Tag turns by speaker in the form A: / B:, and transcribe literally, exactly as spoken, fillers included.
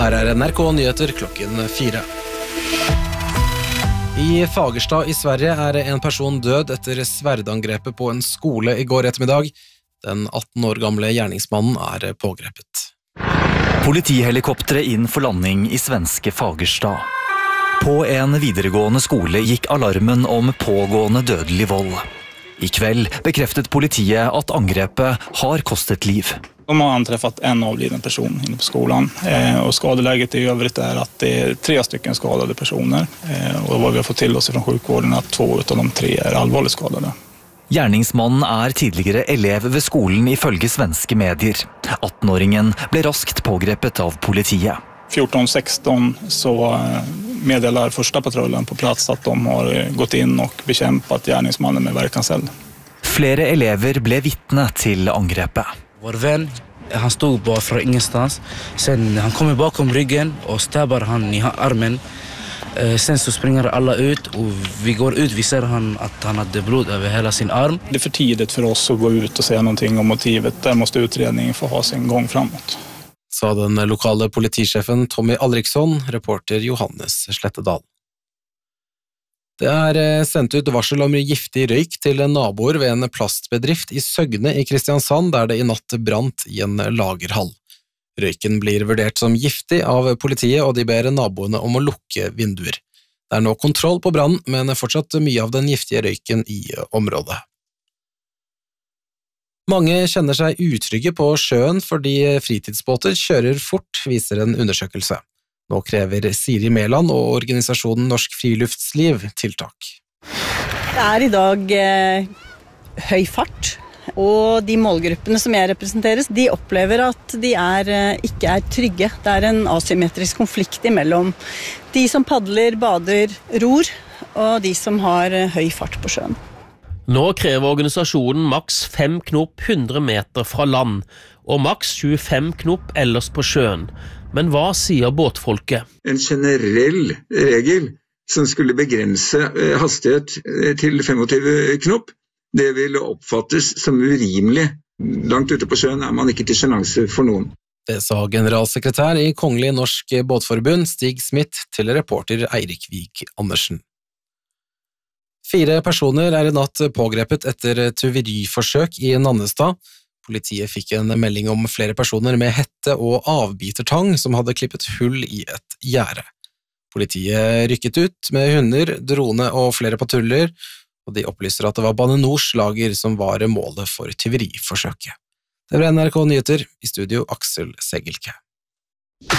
A: Her er N R K Nyheter klokken fire. I Fagersta i Sverige er en person død etter sverdangrepet på en skole i går ettermiddag. Den atten år gamle gjerningsmannen er pågrepet.
B: Politihelikoptre inn for landing i svenske Fagersta. På en videregående skole gikk alarmen om pågående dødelig vold. I kveld bekreftet politiet at angrepet har kostet liv.
C: De har anträffat en avliden person inne på skolan eh, och skadeläget i övrigt är att det är tre stycken skadade personer eh, och vad vi har fått till oss från sjukvården är att två av de tre är allvarligt skadade.
B: Gjerningsmannen er tidligere elev ved skolen ifølge svenske medier. atten-åringen ble raskt pågrepet av politiet.
C: fjorton sexton så meddelar första patrullen på plats att de har gått in och bekämpat gärningsmannen med verkanseld.
B: Flere elever ble vittne til angrepet.
D: Vår vän, han stod bara från ingenstans. Sen han kommer bakom ryggen och stabbar han i armen. Sen så springer alla ut och vi går ut, vi ser han att han hade blod över hela sin arm.
C: Det är för tidigt för oss att gå ut och säga någonting om motivet. Där måste utredningen få ha sin gång framåt.
A: Sa den lokale politisjefen Tommy Alriksson, reporter Johannes Slettedal. Det er sendt ut varsel om giftig røyk til naboer ved en plastbedrift i Søgne i Kristiansand, der det i natt brant i en lagerhall. Røyken blir vurdert som giftig av politiet, og de ber naboene om å lukke vinduer. Det er nå kontroll på brann, men fortsatt mye av den giftige røyken i området. Mange kjenner seg utrygge på sjøen fordi fritidsbåter kjører fort, viser en undersøkelse. Nå krever Siri Mæland og organisasjonen Norsk Friluftsliv tiltak.
E: Det er i dag eh, høy fart, og de målgruppene som jeg representeres, de opplever at de er, eh, ikke er trygge. Det er en asymmetrisk konflikt mellom de som padler, bader, ror, og de som har eh, høy fart på sjøen.
F: Nå krever organisasjonen maks fem knop hundre meter fra land, og maks tjuefem knop ellers på sjøen. Men hva sier båtfolket?
G: En generell regel som skulle begrense hastighet til tjuefem knop, det vil oppfattes som urimelig. Langt ute på sjøen er man ikke til sjenanse for noen.
A: Det sa generalsekretær i Kongelig Norsk Båtforbund Stig Smith til reporter Eirik Vik Andersen. Fire personer er i natt pågrepet etter tyveriforsøk i Nannestad. Politiet fikk en melding om flere personer med hette og avbitertang som hadde klippet hull i et gjerde. Politiet rykket ut med hunder, drone og flere patruljer, og de opplyser at det var Bane Nors lager som var målet for tyveriforsøket. Det var N R K Nyheter, i studio Aksel Segelke.